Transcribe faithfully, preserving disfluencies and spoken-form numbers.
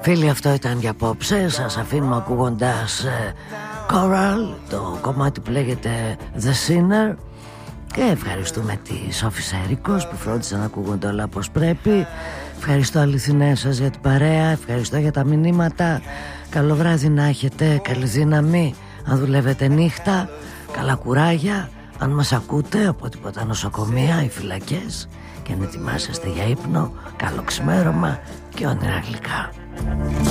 Φίλοι, αυτό ήταν για απόψε. Σας αφήνουμε ακούγοντας ε, Coral, το κομμάτι που λέγεται The Sinner. Και ευχαριστούμε τη Σόφη Σέρικος που φρόντισε να ακούγονται όλα όπως πρέπει. Ευχαριστώ αληθινές σας για την παρέα. Ευχαριστώ για τα μηνύματα. Καλό βράδυ να έχετε. Καλή δύναμη αν δουλεύετε νύχτα. Καλά κουράγια αν μας ακούτε από τίποτα νοσοκομεία ή φυλακές. Και αν ετοιμάσαστε για ύπνο, καλό ξημέρωμα και όνειρα γλυκά.